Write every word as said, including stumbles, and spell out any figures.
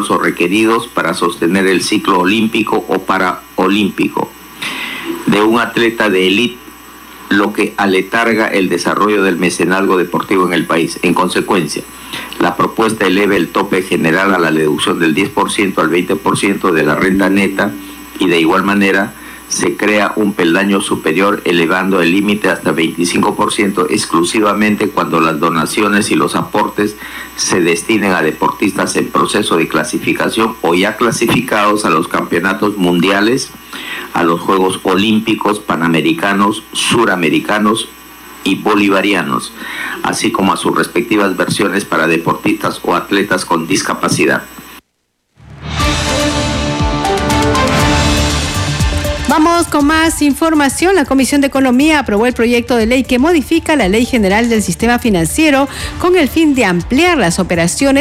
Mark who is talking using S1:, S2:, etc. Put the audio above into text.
S1: esfuerzos requeridos para sostener el ciclo olímpico o paraolímpico de un atleta de élite, lo que aletarga el desarrollo del mecenazgo deportivo en el país. En consecuencia, la propuesta eleva el tope general a la deducción del diez por ciento al veinte por ciento de la renta neta y de igual manera se crea un peldaño superior elevando el límite hasta veinticinco por ciento exclusivamente cuando las donaciones y los aportes se destinen a deportistas en proceso de clasificación o ya clasificados a los campeonatos mundiales, a los Juegos Olímpicos, Panamericanos, Suramericanos y Bolivarianos, así como a sus respectivas versiones para deportistas o atletas con discapacidad.
S2: Vamos con más información. La Comisión de Economía aprobó el proyecto de ley que modifica la Ley General del Sistema Financiero con el fin de ampliar las operaciones